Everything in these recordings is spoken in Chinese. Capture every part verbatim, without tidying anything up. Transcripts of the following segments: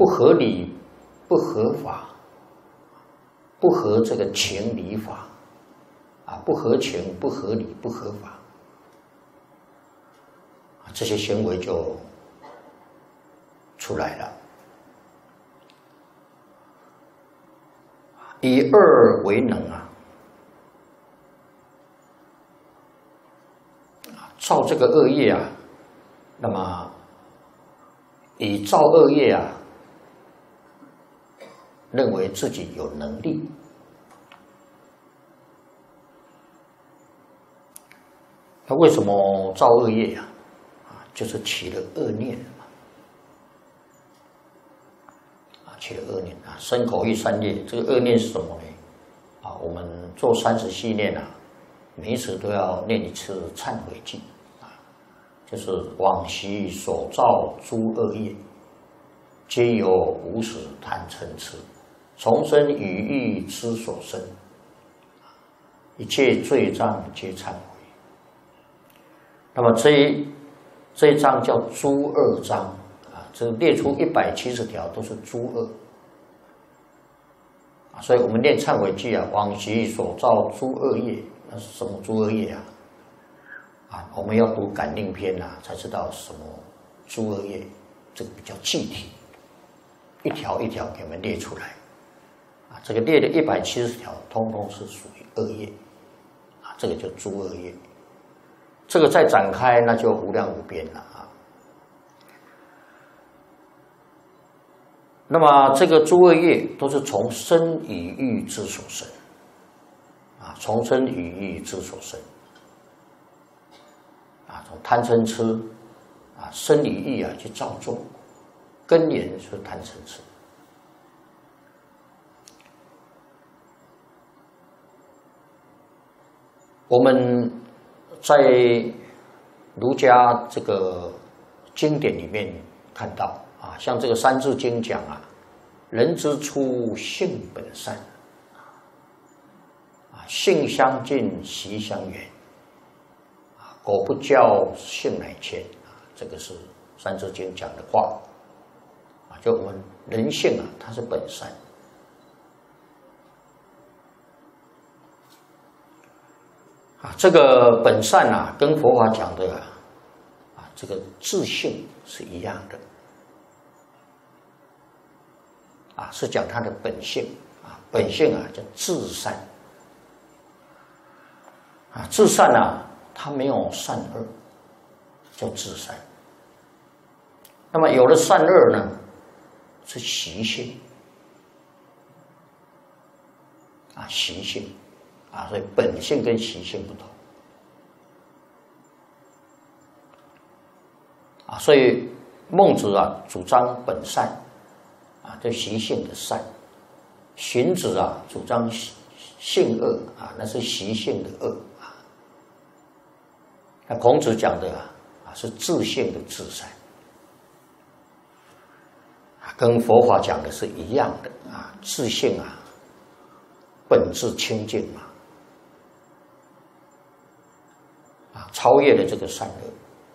不合理、不合法、不合这个情理法啊，不合情、不合理、不合法啊，这些行为就出来了。以恶为能啊，造这个恶业啊，那么以造恶业啊，认为自己有能力，他为什么造恶业呀？啊，就是起了恶念嘛，啊，起了恶念啊，身口意三业，这个恶念是什么呢？啊，我们做三十系念啊，每一次都要念一次忏悔偈。就是往昔所造诸恶业，皆由无始贪嗔痴，从生语意之所生，一切罪障皆忏悔。那么这一这一章叫诸恶章啊，这列出一百七十条都是诸恶啊，所以我们念忏悔偈啊，往昔所造诸恶业，那是什么诸恶业啊？啊，我们要读感应篇啊，才知道什么诸恶业，这个比较具体，一条一条给我们列出来。啊，这个列的一百七十条，通通是属于恶业，啊，这个叫诸恶业。这个再展开，那就无量无边了啊。那么这个诸恶业都是从身语意之所生，啊，从身语意之所生。啊，从贪嗔痴啊，身语意啊去造作，根源是贪嗔痴。我们在儒家这个经典里面看到啊，像这个《三字经》讲啊，人之初，性本善，啊，性相近，习相远。狗不教，性乃迁啊，这个是《三字经》讲的话啊，就我们人性啊，它是本善啊，这个本善啊，跟佛法讲的啊，啊这个自性是一样的啊，是讲它的本性啊，本性啊叫至善啊，至善啊。它没有善恶，叫至善。那么有了善恶呢，是习性啊，习性啊，所以本性跟习性不同啊，所以孟子啊主张本善啊，这习性的善；荀子啊主张性恶啊，那是习性的恶。那孔子讲的啊，啊是自性的至善，啊，跟佛法讲的是一样的啊，自性啊，本质清净嘛，啊，超越了这个善恶。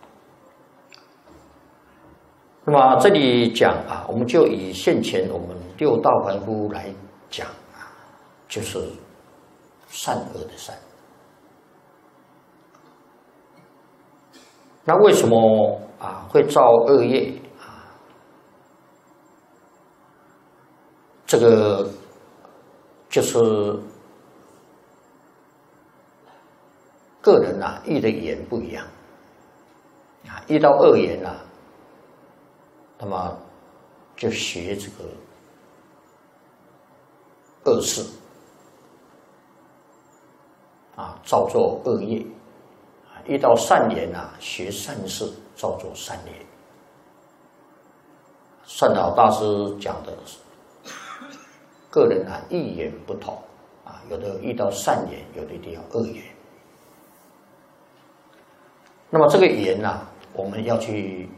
那么这里讲啊，我们就以现前我们六道凡夫来讲啊，就是善恶的善。那为什么啊会造恶业啊？这个就是个人啊遇的缘不一样啊，遇到恶缘啊，那么就学这个恶事啊，造作恶业。遇到善缘啊，学善事，造作善业。善导大师讲的，个人啊意缘不同啊，有的遇到善缘，有的遇到恶缘。那么这个缘啊，我们要去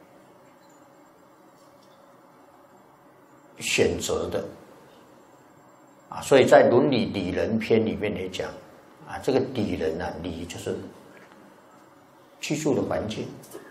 选择的啊，所以在《伦理礼仁篇》里面来讲啊，这个礼仁啊，礼就是居住的环境